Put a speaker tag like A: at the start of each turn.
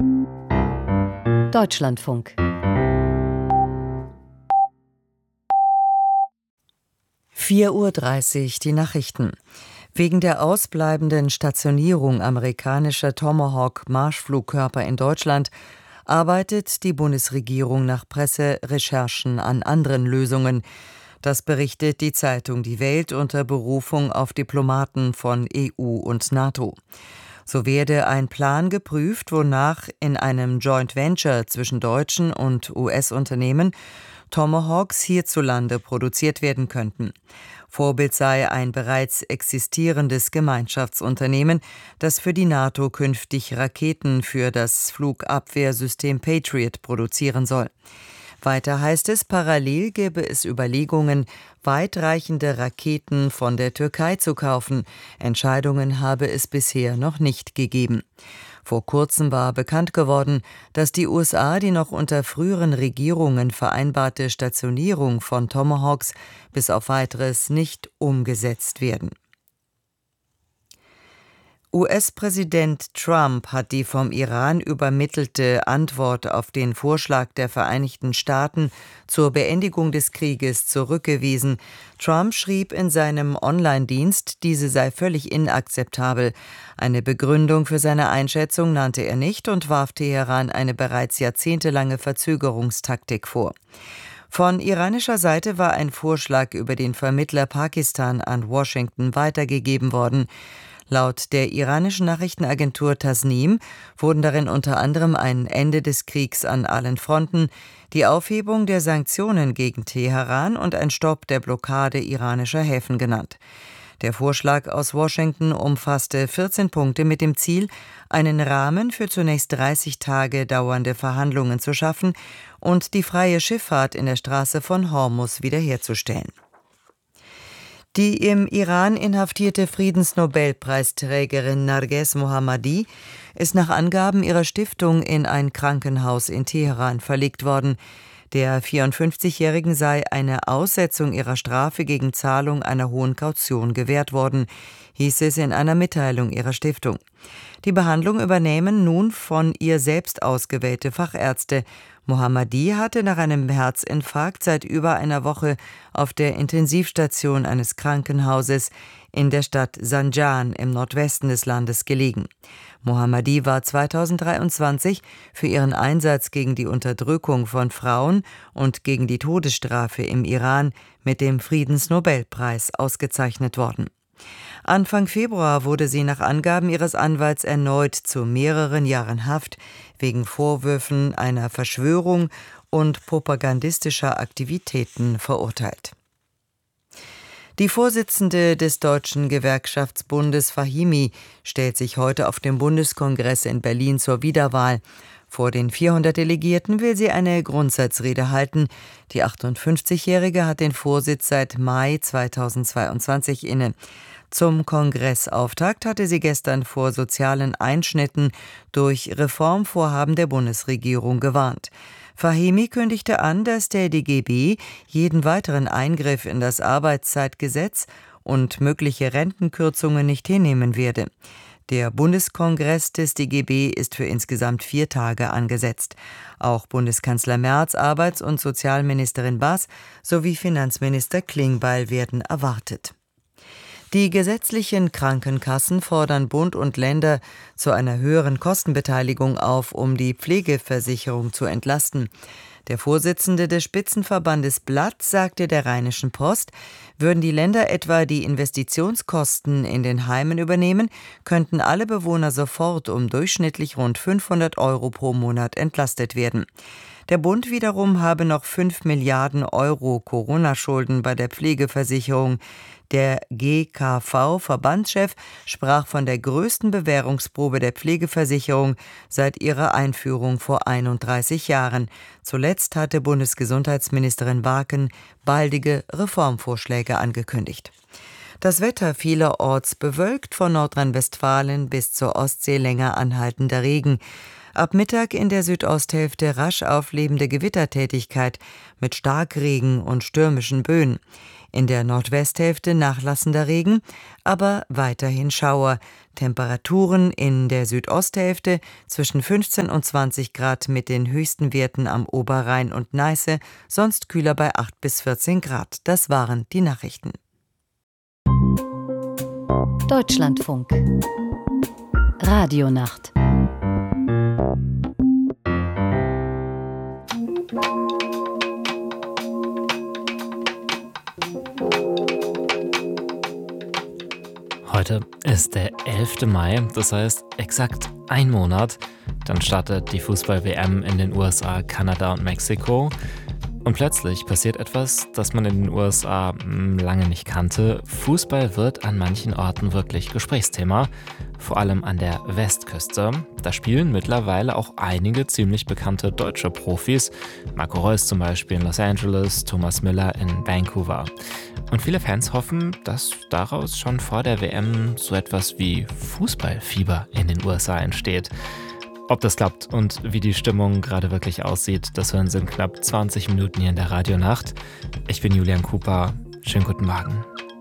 A: Deutschlandfunk.
B: 4:30 Uhr die Nachrichten. Wegen der ausbleibenden Stationierung amerikanischer Tomahawk-Marschflugkörper in Deutschland arbeitet die Bundesregierung nach Presserecherchen an anderen Lösungen. Das berichtet die Zeitung Die Welt unter Berufung auf Diplomaten von EU und NATO. So werde ein Plan geprüft, wonach in einem Joint Venture zwischen deutschen und US-Unternehmen Tomahawks hierzulande produziert werden könnten. Vorbild sei ein bereits existierendes Gemeinschaftsunternehmen, das für die NATO künftig Raketen für das Flugabwehrsystem Patriot produzieren soll. Weiter heißt es, parallel gäbe es Überlegungen, weitreichende Raketen von der Türkei zu kaufen. Entscheidungen habe es bisher noch nicht gegeben. Vor kurzem war bekannt geworden, dass die USA die noch unter früheren Regierungen vereinbarte Stationierung von Tomahawks bis auf Weiteres nicht umgesetzt werden. US-Präsident Trump hat die vom Iran übermittelte Antwort auf den Vorschlag der Vereinigten Staaten zur Beendigung des Krieges zurückgewiesen. Trump schrieb in seinem Online-Dienst, diese sei völlig inakzeptabel. Eine Begründung für seine Einschätzung nannte er nicht und warf Teheran eine bereits jahrzehntelange Verzögerungstaktik vor. Von iranischer Seite war ein Vorschlag über den Vermittler Pakistan an Washington weitergegeben worden. Laut der iranischen Nachrichtenagentur Tasnim wurden darin unter anderem ein Ende des Kriegs an allen Fronten, die Aufhebung der Sanktionen gegen Teheran und ein Stopp der Blockade iranischer Häfen genannt. Der Vorschlag aus Washington umfasste 14 Punkte mit dem Ziel, einen Rahmen für zunächst 30 Tage dauernde Verhandlungen zu schaffen und die freie Schifffahrt in der Straße von Hormuz wiederherzustellen. Die im Iran inhaftierte Friedensnobelpreisträgerin Narges Mohammadi ist nach Angaben ihrer Stiftung in ein Krankenhaus in Teheran verlegt worden. Der 54-Jährigen sei eine Aussetzung ihrer Strafe gegen Zahlung einer hohen Kaution gewährt worden, hieß es in einer Mitteilung ihrer Stiftung. Die Behandlung übernehmen nun von ihr selbst ausgewählte Fachärzte. Mohammadi hatte nach einem Herzinfarkt seit über einer Woche auf der Intensivstation eines Krankenhauses in der Stadt Zanjan im Nordwesten des Landes gelegen. Mohammadi war 2023 für ihren Einsatz gegen die Unterdrückung von Frauen und gegen die Todesstrafe im Iran mit dem Friedensnobelpreis ausgezeichnet worden. Anfang Februar wurde sie nach Angaben ihres Anwalts erneut zu mehreren Jahren Haft wegen Vorwürfen einer Verschwörung und propagandistischer Aktivitäten verurteilt. Die Vorsitzende des Deutschen Gewerkschaftsbundes Fahimi stellt sich heute auf dem Bundeskongress in Berlin zur Wiederwahl. Vor den 400 Delegierten will sie eine Grundsatzrede halten. Die 58-Jährige hat den Vorsitz seit Mai 2022 inne. Zum Kongressauftakt hatte sie gestern vor sozialen Einschnitten durch Reformvorhaben der Bundesregierung gewarnt. Fahimi kündigte an, dass der DGB jeden weiteren Eingriff in das Arbeitszeitgesetz und mögliche Rentenkürzungen nicht hinnehmen werde. Der Bundeskongress des DGB ist für insgesamt 4 Tage angesetzt. Auch Bundeskanzler Merz, Arbeits- und Sozialministerin Bass sowie Finanzminister Klingbeil werden erwartet. Die gesetzlichen Krankenkassen fordern Bund und Länder zu einer höheren Kostenbeteiligung auf, um die Pflegeversicherung zu entlasten. Der Vorsitzende des Spitzenverbandes Blatt sagte der Rheinischen Post, würden die Länder etwa die Investitionskosten in den Heimen übernehmen, könnten alle Bewohner sofort um durchschnittlich rund 500 € pro Monat entlastet werden. Der Bund wiederum habe noch 5 Milliarden € Corona-Schulden bei der Pflegeversicherung. Der GKV-Verbandschef sprach von der größten Bewährungsprobe der Pflegeversicherung seit ihrer Einführung vor 31 Jahren. Zuletzt hatte Bundesgesundheitsministerin Barken baldige Reformvorschläge angekündigt. Das Wetter vielerorts bewölkt, von Nordrhein-Westfalen bis zur Ostsee länger anhaltender Regen. Ab Mittag in der Südosthälfte rasch auflebende Gewittertätigkeit mit Starkregen und stürmischen Böen. In der Nordwesthälfte nachlassender Regen, aber weiterhin Schauer. Temperaturen in der Südosthälfte zwischen 15 und 20 Grad mit den höchsten Werten am Oberrhein und Neiße, sonst kühler bei 8 bis 14 Grad. Das waren die Nachrichten.
A: Deutschlandfunk. Radionacht.
C: Heute ist der 11. Mai, das heißt exakt ein Monat. Dann startet die Fußball-WM in den USA, Kanada und Mexiko. Und plötzlich passiert etwas, das man in den USA lange nicht kannte. Fußball wird an manchen Orten wirklich Gesprächsthema, vor allem an der Westküste. Da spielen mittlerweile auch einige ziemlich bekannte deutsche Profis. Marco Reus zum Beispiel in Los Angeles, Thomas Müller in Vancouver. Und viele Fans hoffen, dass daraus schon vor der WM so etwas wie Fußballfieber in den USA entsteht. Ob das klappt und wie die Stimmung gerade wirklich aussieht, das hören Sie in knapp 20 Minuten hier in der Radionacht. Ich bin Julian Cooper. Schönen guten Morgen.